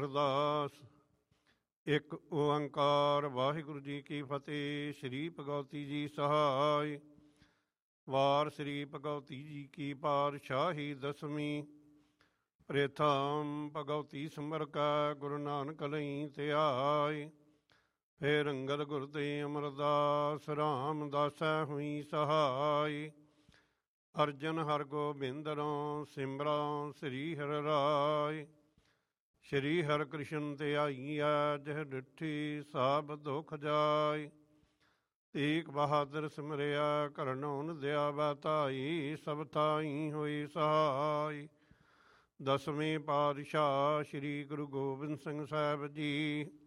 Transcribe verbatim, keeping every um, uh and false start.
ਅਰਦਾਸ। ਇੱਕ ਓੰਕਾਰ ਵਾਹਿਗੁਰੂ ਜੀ ਕੀ ਫਤਿਹ। ਸ਼੍ਰੀ ਭਗਵਤੀ ਜੀ ਸਹਾਇ। ਵਾਰ ਸ਼੍ਰੀ ਭਗਵਤੀ ਜੀ ਕੀ ਪਾਤਸ਼ਾਹੀ ਦਸਵੀਂ। ਪ੍ਰੇਥਮ ਭਗਵਤੀ ਸਿਮਰ ਕੈ ਗੁਰੂ ਨਾਨਕ ਲਈ ਧਿਆਇ। ਫੇਰ ਅੰਗਦ ਗੁਰ ਤੇ ਅਮਰਦਾਸ ਰਾਮਦਾਸੈ ਹੋਈ ਸਹਾਇ। ਅਰਜਨ ਹਰਗੋਬਿੰਦਰੋਂ ਸਿਮਰਾਂ ਸ੍ਰੀ ਹਰਿ ਰਾਇ। ਸ਼੍ਰੀ ਹਰਿ ਕ੍ਰਿਸ਼ਨ ਤੇ ਆਈਐ ਜਿਹ ਡਿਠੀ ਸਭ ਦੁਖ ਜਾਇ। ਤੇਗ ਬਹਾਦਰ ਸਿਮਰਿਆ ਕਰਨਉ ਦਿਆ ਬਤਾਈ। ਸਭ ਥਾਈ ਹੋਈ ਸਹਾਈ। ਦਸਵੇਂ ਪਾਤਸ਼ਾਹ ਸ਼੍ਰੀ ਗੁਰੂ ਗੋਬਿੰਦ ਸਿੰਘ ਸਾਹਿਬ ਜੀ